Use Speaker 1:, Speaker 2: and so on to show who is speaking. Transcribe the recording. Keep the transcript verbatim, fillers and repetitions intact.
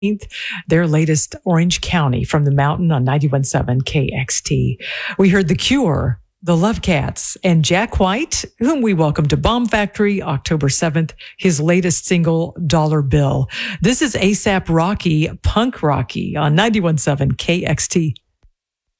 Speaker 1: their latest Orange County from the Mountain on ninety-one point seven K X T. We heard The Cure, The Love Cats, and Jack White, whom we welcome to Bomb Factory October seventh, his latest single, Dollar Bill. This is ASAP Rocky, Punk Rocky on ninety-one point seven K X T.